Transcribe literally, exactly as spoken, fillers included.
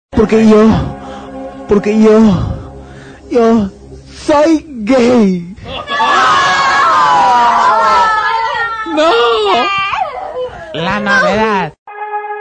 Porque yo, porque yo, yo soy gay. ¡No! La novedad.